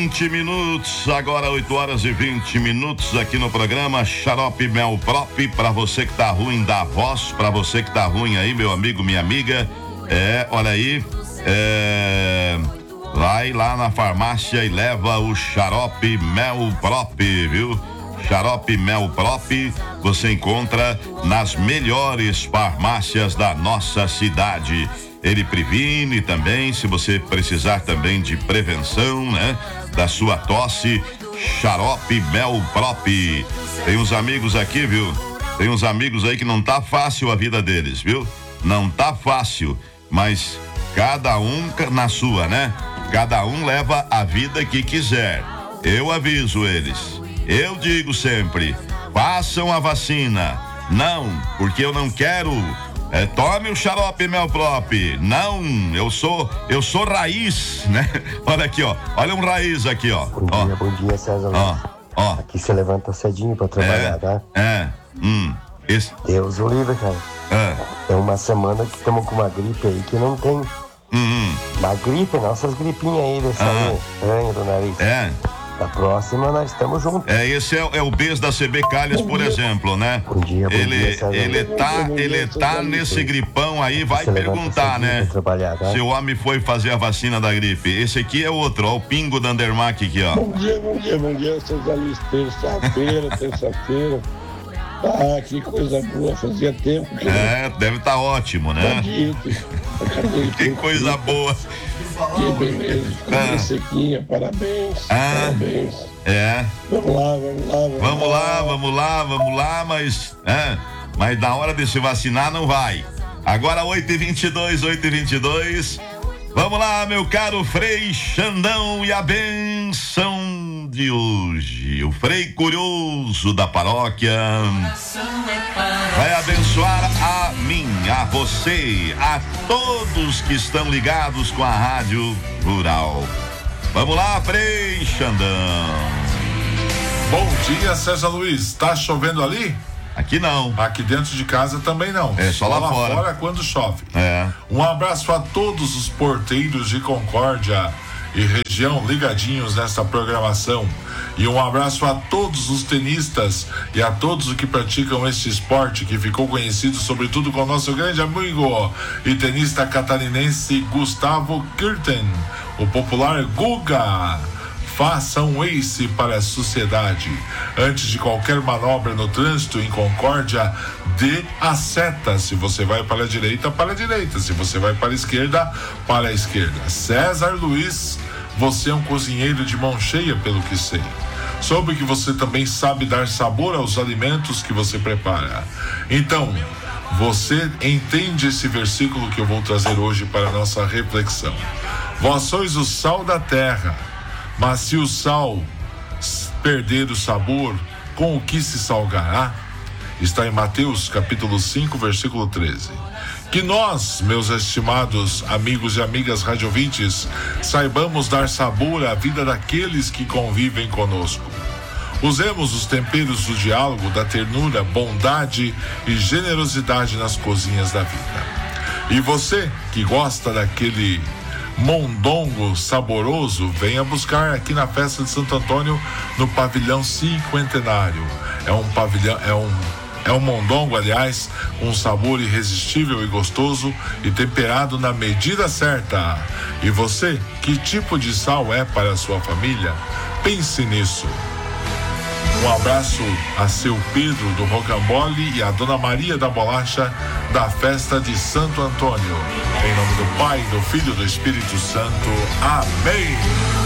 20 minutos, agora 8 horas e 20 minutos aqui no programa Xarope Mel Prop, pra você que tá ruim da voz, pra você que tá ruim aí, meu amigo, minha amiga, olha aí, vai lá na farmácia e leva o Xarope Mel Prop, viu? Xarope Mel Prop, você encontra nas melhores farmácias da nossa cidade. Ele previne também, se você precisar também de prevenção, né? Da sua tosse, Xarope Mel Prop. Tem uns amigos aqui, viu? Tem uns amigos aí que não tá fácil a vida deles, viu? Não tá fácil, mas cada um na sua, né? Cada um leva a vida que quiser. Eu aviso eles. Eu digo sempre, façam a vacina. Não, porque eu não quero. Tome o Xarope Mel Prop. Não, eu sou raiz, né? Olha aqui, ó. Olha um raiz aqui, ó. Bom dia, César. Ó. Aqui você levanta cedinho pra trabalhar, tá? Deus o livre, cara. É uma semana que estamos com uma gripe aí que não tem. Uma gripe, nossas gripinhas aí desse ranho do nariz. Da próxima nós estamos juntos. Esse é o beijo da CB Calhas, por exemplo, né? Bom dia, ele tá nesse gripão aí, vai perguntar, né? Tá? Se o homem foi fazer a vacina da gripe. Esse aqui é outro, ó, o Pingo da Andermatt aqui, ó. Bom dia, César Luiz, terça-feira. Ah, que coisa boa, fazia tempo que... deve estar ótimo, né? Que coisa boa. Que beleza, sequinha, parabéns. Vamos lá, mas na hora de se vacinar não vai. Agora 8h22. Vamos lá, meu caro Frei Xandão, e a benção de hoje. O Frei Curioso da paróquia vai abençoar a mim, a você, a todos que estão ligados com a Rádio Rural. Vamos lá, Frei Xandão. Bom dia, César Luiz. Tá chovendo ali? Aqui não. Aqui dentro de casa também não. Só lá fora quando chove. Um abraço a todos os porteiros de Concórdia e região ligadinhos nesta programação. E um abraço a todos os tenistas e a todos os que praticam este esporte que ficou conhecido sobretudo com o nosso grande amigo e tenista catarinense Gustavo Kirten, o popular Guga. Faça um ace para a sociedade. Antes de qualquer manobra no trânsito em Concórdia, dê a seta. Se você vai para a direita, para a direita. Se você vai para a esquerda, para a esquerda. César Luiz, você é um cozinheiro de mão cheia, pelo que sei. Soube que você também sabe dar sabor aos alimentos que você prepara. Então, você entende esse versículo que eu vou trazer hoje para a nossa reflexão. Vós sois o sal da terra. Mas se o sal perder o sabor, com o que se salgará? Está em Mateus capítulo 5, versículo 13. Que nós, meus estimados amigos e amigas radiovintes, saibamos dar sabor à vida daqueles que convivem conosco. Usemos os temperos do diálogo, da ternura, bondade e generosidade nas cozinhas da vida. E você que gosta daquele mondongo saboroso, venha buscar aqui na festa de Santo Antônio, no pavilhão cinquentenário. É um mondongo, aliás, com um sabor irresistível e gostoso e temperado na medida certa. E você, que tipo de sal é para a sua família? Pense nisso. Um abraço a seu Pedro do Rocambole e a Dona Maria da Bolacha da festa de Santo Antônio. Em nome do Pai, do Filho e do Espírito Santo. Amém.